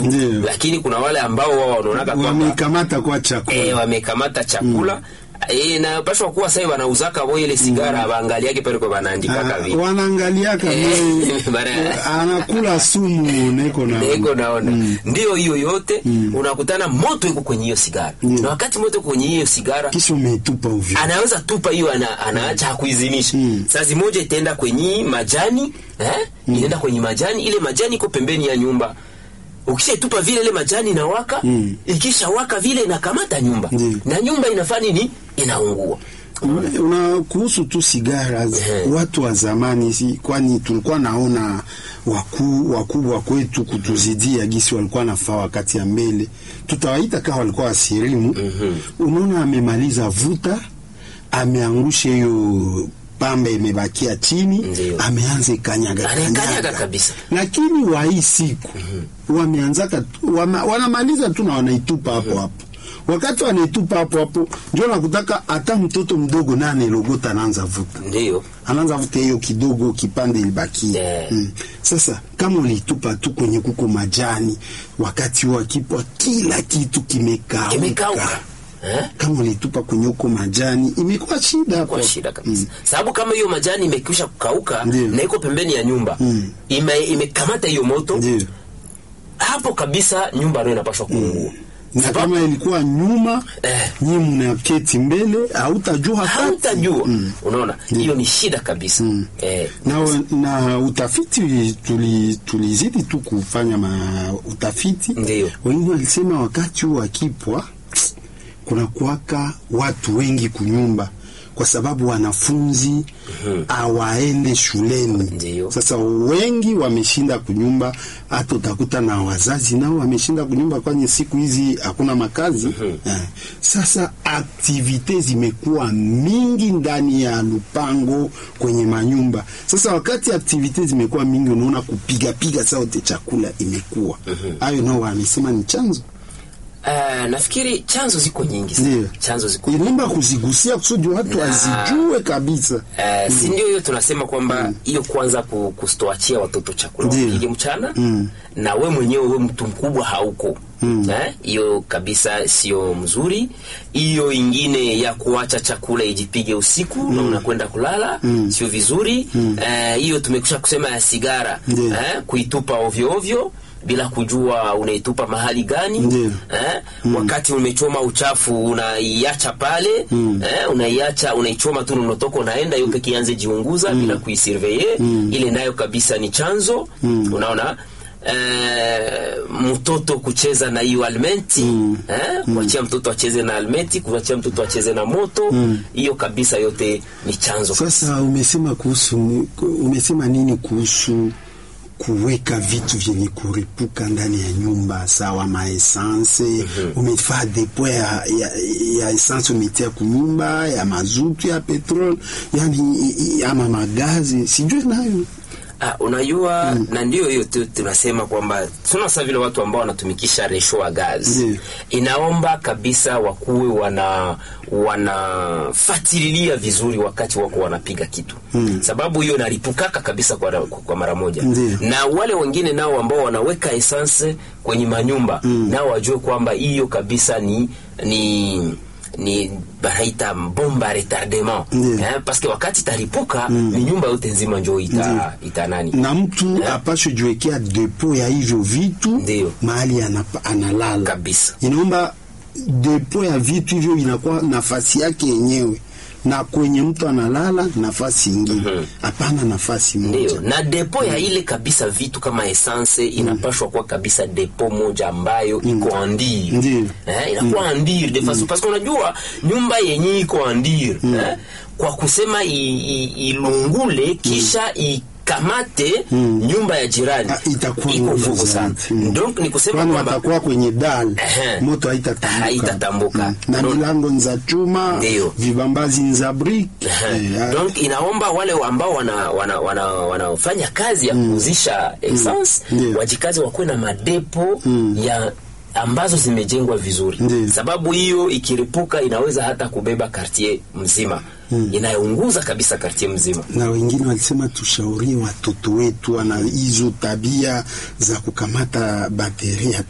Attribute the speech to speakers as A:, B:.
A: kitu.
B: Ndiyo.
A: Lakini kuna wale ambao wao wanaonaka kwamba
B: wamekamata kwa chakula.
A: Wamekamata chakula. Na paswa kuwa sasa wanauzaka wao ile sigara waangaliake pale kwa wanaandika vile.
B: Wanaangaliaka anakula sumu neko naona.
A: Ndio hiyo yote unakutana moto iko kwenye hiyo sigara. Na wakati moto kwenye hiyo sigara
B: kisha umeitupa ovyo.
A: Anaweza tupa hiyo anaacha hakuizinisha. Sasa moja itaenda kwenye majani, inaenda kwenye majani, ile majani iko pembeni ya nyumba. Ukisha vile ile majani inawaka, ikisha waka vile inakamata nyumba. Na nyumba inafanya nini? Inaungua.
B: Kuhusu tu sigara, watu wa zamani kwani tulikuwa naona wakubwa kwetu kutuzidia gisi walikuwa nafaa wakati ya mbele. Tutawaita kama walikuwa wasirimu. Unaona amemaliza vuta, ameangusha hiyo pambe imebakia chini, ameanza kanyaga
A: kabisa.
B: Lakini wa hii siku wameanza wanamaliza tu na wanaitupa hapo hapo. Wakati wanaitupa hapo hapo ndio nakutaka hata mtoto mdogo nane logota anaanza vuta.
A: Ndio.
B: Anaanza vuta hiyo kidogo kipande ilibaki. Sasa kama ulitupa tu kwenye kuko majani, wakati wakipwa kila kitu kimekauka. Kama ulitupa kwenye uko majani imekuwa shida hapo.
A: Kwa shida kabisa. Sababu kama hiyo majani imekwisha kukauka na iko pembeni ya nyumba, imekamata hiyo moto. Hapo kabisa nyumba ndio inapaswa kuungua.
B: Na kama ilikuwa nyuma, nyinyi mnaketi mbele, hautajua.
A: Unaona? Hiyo ni shida kabisa.
B: Na utafiti tulizidi tu kufanya utafiti. Wengine walisema wakati huo akipwa kuna kuwaka watu wengi kunyumba kwa sababu wanafunzi hawaende shuleni. Sasa wengi wameshinda kunyumba, hata utakuta na wazazi nao wameshinda kunyumba kwani siku hizi hakuna makazi. Sasa activities zimekuwa mingi ndani ya lupango kwenye manyumba. Sasa wakati activities zimekuwa mingi unaona kupiga sauti chakula imekuwa. Hayo nao wamesema ni chanzo.
A: Nafikiri chanzo ziko nyingi sana. Chanzo ziko.
B: Inaomba kuzigusia kusudi watu wazijue kabisa.
A: Si ndio hiyo tunasema kwamba hiyo kwanza kustoachia watoto chakula wapige mchana na we mwenyewe we mtu mkubwa hauko. Hiyo kabisa sio mzuri. Hiyo ingine ya kuacha chakula ijipige usiku na unakwenda kulala sio vizuri. Hiyo tumekusha kusema ya sigara, kuitupa ovyo ovyo bila kujua unaitupa mahali gani. Wakati umechoma uchafu unaiacha pale, unaichoma tu unatoka unaenda yote kianze jiunguza bila kuisurveiller. Ile nayo kabisa ni chanzo. Unaona? Mtoto kucheza na hiyo almenti, kuachia mtoto acheze na almenti, kuachia mtoto acheze na moto, hiyo kabisa yote ni chanzo.
B: Sasa umesema nini kuhusu kuweka vitu vyenye kuripuka ndani ya nyumba, sawa maessence, umefaa depo ya essence umetia kunyumba, ya mazutu, ya petrol, yani ama magazi, sijui nayo.
A: Unajua, na ndio hiyo tunasema kwamba tunasa vile watu ambao wanatumikisha resho wa gazi. Inaomba kabisa wakuwe wanafuatilia vizuri wakati wako wanapiga kitu. Sababu hiyo inaripukaka kabisa kwa mara moja. Na wale wengine nao ambao wanaweka essence kwenye manyumba, nao wajue kwamba hiyo kabisa ni baraita bomba retardement. Parce que wakati taripuka ni nyumba yote nzima njoo ita nani.
B: Na mtu apaswe jiwekea depo ya hivyo vitu mahali analala
A: kabisa.
B: Inaomba depo ya vitu hivyo inakuwa nafasi yake yenyewe, na kwenye mtu analala nafasi nyingine, hapana nafasi moja.
A: Na depo ya ile kabisa vitu kama essence inapashwa kwa kabisa depo moja ambayo iko andiri. Inakuwa andiri de façon parce que unajua nyumba yenyewe iko andiri. Kwa kusema ilungule kisha kamate nyumba ya jirani iko nguvu sana. Donc ni kusema
B: kwamba watakuwa kwenye dal moto haitatambuka. Na milango za chuma, vibambazi za brick.
A: Donc inaomba wale ambao wanafanya kazi ya kuuzisha essence wajikazi wakuwe na madepo ya ambazo zimejengwa vizuri. Sababu hiyo ikiripuka inaweza hata kubeba quartier mzima. Inaunguza kabisa quartier mzima.
B: Na wengine walisema tushaurie watoto wetu wana hizo tabia za kukamata bateria